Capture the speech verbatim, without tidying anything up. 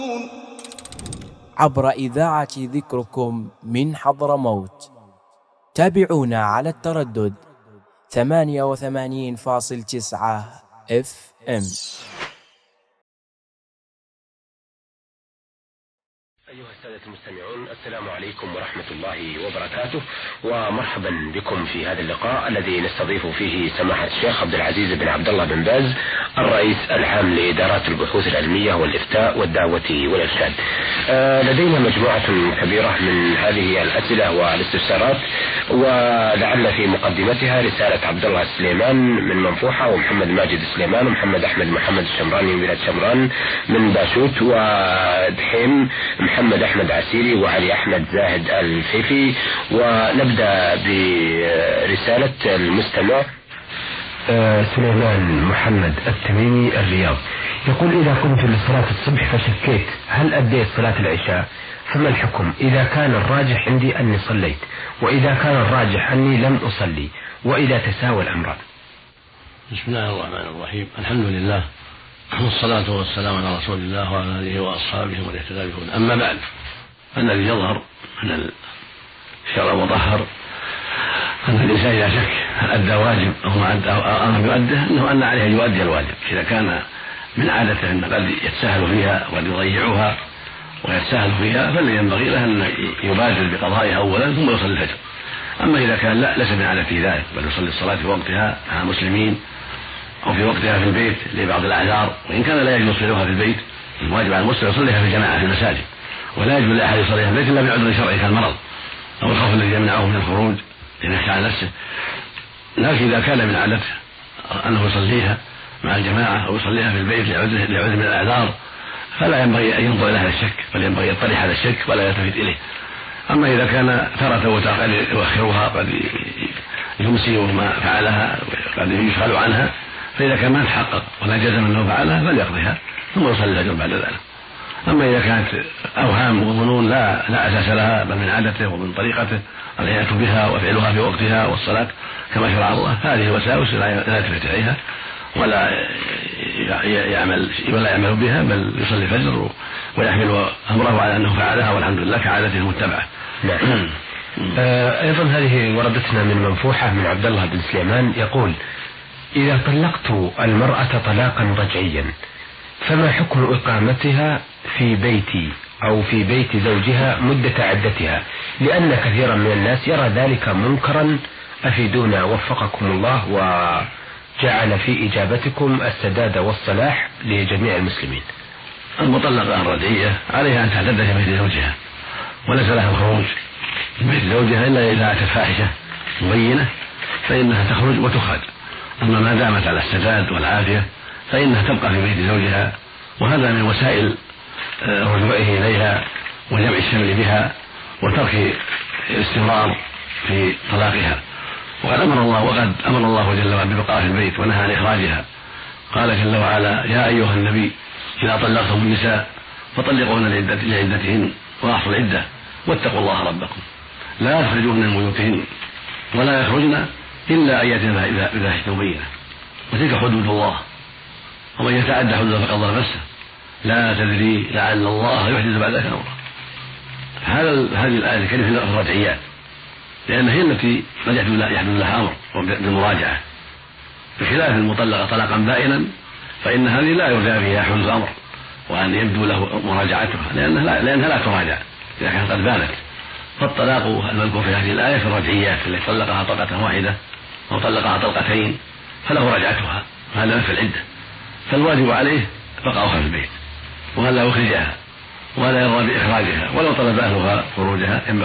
عبر إذاعة ذكركم من حضرموت. تابعونا على التردد ثمانية وثمانين فاصل تسعة اف ام. أيها السادة المستمعون، السلام عليكم ورحمة الله وبركاته، ومرحبا بكم في هذا اللقاء الذي نستضيف فيه سماحة الشيخ عبد العزيز بن عبد الله بن باز، الرئيس العام لإدارات البحوث العلمية والإفتاء والدعوة والإرشاد. آه لدينا مجموعة كبيرة من هذه الأسئلة والاستفسارات، ولعل في مقدمتها رسالة عبد الله السليمان من منفوحة، ومحمد ماجد السليمان، ومحمد أحمد محمد الشمراني من بلاد شمران من باشوت، ودحيم محمد أحمد عسيري، وعلي أحمد زاهد الفيفي. ونبدأ برسالة المستمع آه سليمان محمد التميمي الرياض، يقول: إذا كنت لصلاة الصبح فشكيت هل أديت صلاة العشاء، فما الحكم إذا كان الراجح عندي أني صليت، وإذا كان الراجح أني لم أصلي، وإذا تساوى الأمران؟ بسم الله الرحمن الرحيم، الحمد لله والصلاة والسلام على رسول الله وعلى آله وأصحابه ومن اهتدى بهداه. أما بعد، أن الذي يظهر من الشرع المطهر أن الإنسان إذا شك هل أدى واجب أو ما أدى أو لم يؤده، أنه أن عليه أن يؤدي الواجب. إذا كان من عادته أن قد يتساهل فيها وقد يضيعها ويتساهل فيها، فالذي ينبغي له أن يبادر بقضائها أولا ثم يصلي الفجر. أما إذا كان لا ليس من عادته ذلك، بل يصلي الصلاة في وقتها مع المسلمين أو في وقتها في البيت لبعض الأعذار، وإن كان لا يجوز يصليها في البيت، الواجب على المسلم يصليها في الجماعة في المساجد، ولا يجوز لأحد يصليها في البيت إلا بعذر شرعي كالمرض أو الخوف الذي يمنعه من الخروج لنخشى على نفسه. لكن إذا كان من عادته أنه يصليها مع الجماعة أو يصليها في البيت لعذر من الأعذار، فلا ينبغي أن ينظر إلى هذا الشك، بل ينبغي يطرح هذا الشك ولا يلتفت إليه. أما إذا كان ترى وقد يؤخرها، قد يمسي وما فعلها، قد يشغل عنها، فإذا كان ما تحقق ولا جزم أنه فعلها فليقضيها ثم يصلي الفجر بعد ذلك. أما إذا كانت أوهام وظنون لا لا أساس لها، بل من عادته ومن طريقته العناية بها وفعلها في وقتها والصلاة كما شرع الله، هذه وساوس لا يلتفت إليها ولا يعمل ولا يعمل بها، بل يصلي الفجر ويحمل أمره على أنه فعلها والحمد لله كعادته المتبعة. نعم. آه أيضا هذه وردتنا من منفوحة من عبد الله بن سليمان، يقول: إذا طلقت المرأة طلاقا رجعيا فما حكم إقامتها في بيتي أو في بيت زوجها مدة عدتها، لأن كثيرا من الناس يرى ذلك منكرا، أفيدونا وفقكم الله وجعل في إجابتكم السداد والصلاح لجميع المسلمين. المطلقة الرجعية عليها أن تعتد في بيت زوجها، وليس لها الخروج من بيت زوجها إلا إذا أتت فاحشة مبينة فإنها تخرج وتخرج. أما ما دامت على السداد والعافية فإنها تبقى في بيت زوجها، وهذا من وسائل رجوعه إليها وجمع الشمل بها وترك الاستمرار في طلاقها. وقد أمر الله وقد أمر الله جل وعلا ببقاء في البيت ونهى عن إخراجها. قال جل وعلا: يا أيها النبي إذا طلقتم النساء فطلقوهن لعدتهن وأحصوا العدة واتقوا الله ربكم لا تخرجوهن من بيوتهن ولا يخرجن إلا أن يأتين بفاحشة مبينة وتلك حدود الله، ومن يتعدى حدوده فقد ظلم نفسه لا تدري لعل الله يحدث بعد ذلك أمرا. هذا هذه الآية الكريمة في الرجعيات، لأنها هي التي قد يحدث لها أمر بالمراجعة، بخلاف المطلقة طلاقا بائنا فإن هذه لا يرجى فيها حدوث أمر وأن يبدو له مراجعتها، لأنها لا, لأنها لا تراجع إذا كانت قد بانت. فالطلاق المذكور في هذه الآية في الرجعيات التي طلقها طلقة واحدة أو طلقها طلقتين فله رجعتها، هذا في العدة، فالواجب عليه بقاؤها في البيت وألا يخرجها ولا يرضى بإخراجها، ولو طلب أهلها خروجها